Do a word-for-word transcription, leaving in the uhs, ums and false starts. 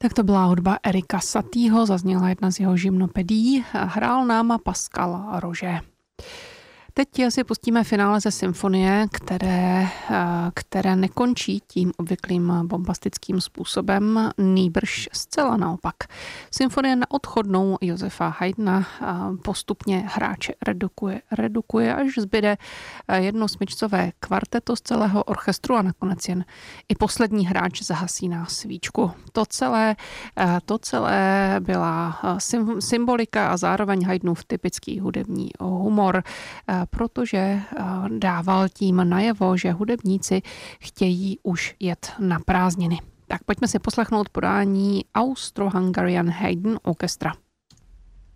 Tak to byla hudba Erika Satieho, zazněla jedna z jeho žymnopedí, hrál náma Pascal Roger. Teď si pustíme finále ze symfonie, které, které nekončí tím obvyklým bombastickým způsobem, nýbrž zcela naopak. Symfonie na odchodnou Josefa Haydna postupně hráče redukuje, redukuje, až zbyde jednosmyčcové kvarteto z celého orchestru a nakonec jen i poslední hráč zahasíná svíčku. To celé, to celé byla symbolika a zároveň Haydnův typický hudební humor, protože dával tím najevo, že hudebníci chtějí už jet na prázdniny. Tak pojďme si poslechnout podání Austro-Hungarian Haydn Orchestra.